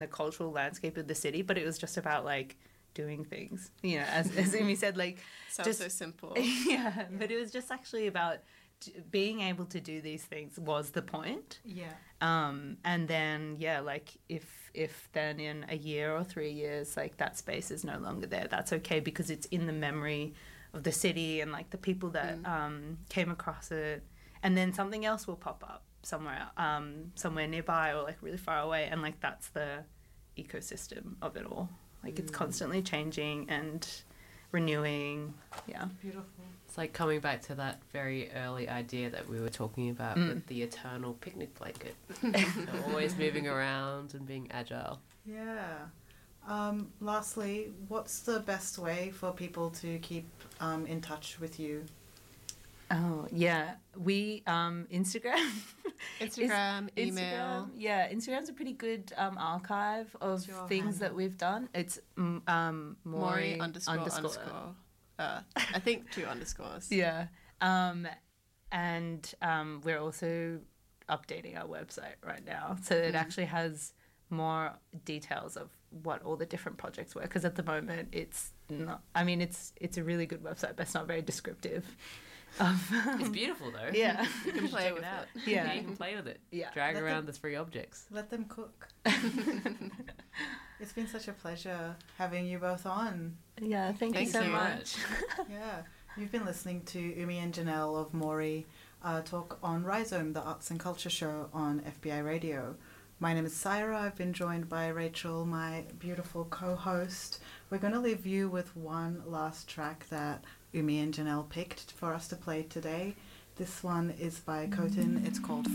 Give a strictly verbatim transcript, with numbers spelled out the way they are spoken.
the cultural landscape of the city, but it was just about like doing things, you know, as, as Umi said, like sounds just, so simple. yeah, yeah, but it was just actually about being able to do these things was the point. Yeah. Um, and then, yeah, like if if then in a year or three years, like that space is no longer there, that's okay because it's in the memory of the city and like the people that mm. um, came across it. And then something else will pop up somewhere, um, somewhere nearby or like really far away. And like that's the ecosystem of it all. Like mm. it's constantly changing and renewing. Yeah. Beautiful. It's like coming back to that very early idea that we were talking about mm. with the eternal picnic blanket. Always moving around and being agile. Yeah. Um, lastly, what's the best way for people to keep um, in touch with you? Oh, yeah. We, um, Instagram. Instagram, Is, email. Instagram, yeah, Instagram's a pretty good um, archive of things that we've done. It's um, Maury, Maury underscore underscore. underscore. Uh, I think two underscores. Yeah. Um, and um, we're also updating our website right now. So it mm. actually has more details of what all the different projects were. Because at the moment, it's not, I mean, it's it's a really good website, but it's not very descriptive. Um, it's beautiful though. Yeah. You can play with it. Yeah. yeah. You can play with it. Yeah. Drag let around them, the three objects. Let them cook. It's been such a pleasure having you both on. Yeah, thank, thank you so you. much. Yeah. You've been listening to Umi and Janelle of Maury uh, talk on Rhizome, the Arts and Culture Show on F B I Radio. My name is Syra. I've been joined by Rachel, my beautiful co-host. We're going to leave you with one last track that Umi and Janelle picked for us to play today. This one is by Kotin. It's called